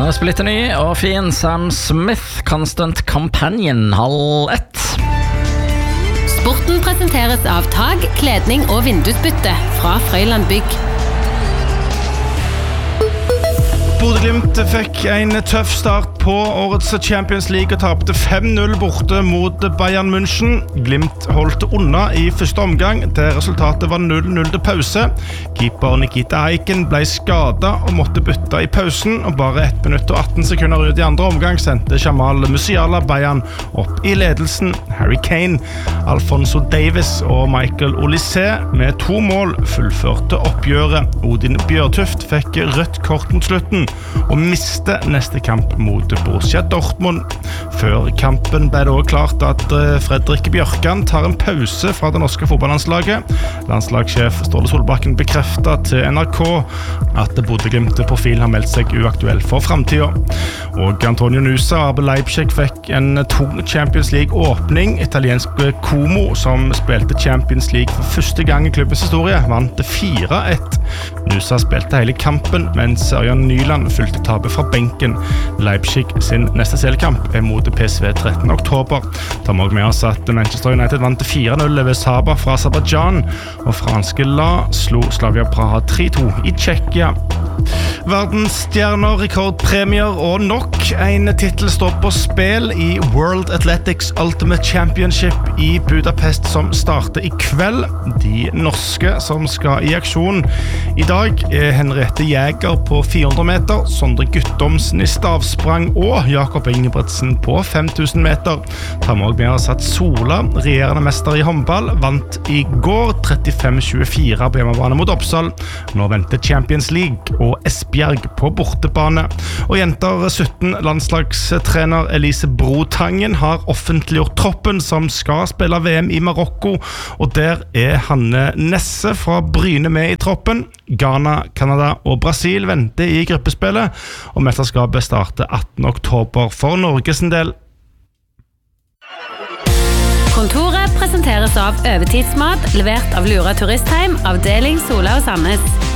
Han splitter ny og fin Sam Smith, Constant Companion, 12:30. Sporten presenteres av tag, kledning og vindusbytte fra Frøyland Bygg. Bodø/Glimt fikk en tøff start på årets Champions League og tapte 5-0 borte mot Bayern München. Glimt holdt unna i første omgang, der resultatet var 0-0 til pause. Keeper Nikita Aiken ble skadet og måtte bytte i pausen, og bare 1 minutt og 18 sekunder ut i andre omgang sendte Jamal Musiala Bayern opp i ledelsen. Harry Kane, Alfonso Davies og Michael Olise med 2 mål fullførte oppgjøret. Odin Bjørtuft fikk rødt kort mot slutten og miste neste kamp mot Borussia Dortmund. Før kampen ble det også klart at Fredrik Bjørkan tar en pause fra det norske fotballandslaget. Landslagssjef Ståle Solbakken bekreftet til NRK at Bodø/Glimt-profilen har meldt seg uaktuell for fremtiden. Og Antonio Nusa av Leipzig fikk en tung Champions League-åpning. Italienske Como, som spilte Champions League for første gang i klubbens historie, vant 4-1. Nusa spilte hele kampen, mens Ørjan Nyland fulgte tabet fra benken. Leipzig sin neste seriekamp mot PSV 13. oktober. Da må vi med oss at Manchester United vant 4-0 ved Saba fra Azerbaijan, og franske La slo Slavia Praha 3-2 i Tsjekkia. Verdensstjerner, rekordpremier og nok en titel står på spill i World Athletics Ultimate Championship i Budapest, som starter i kveld. De norske som skal i aksjon i dag Henriette Jæger på 400 meter, Sondre Guttormsen i stavsprang og Jakob Ingebretsen på 5000 meter. Ta med med oss at Sola, regjerende mester i håndball, vant i går 35-24 på hjemmebane mot Oppsal. Nå venter Champions League og Esbjerg på bortebane. Og jenter 17, landslagstrener Elise Brotangen har offentliggjort troppen som skal spille VM i Marokko, og der Hanne Nesse fra Bryne med i troppen. Ghana, Canada og Brasil venter i gruppespillet, og mesterskapet starter 18. oktober for Norges del. Kontoret presenteres av Øvetidsmat, levert av Lura Turistheim, avdeling Sola og Sandnes.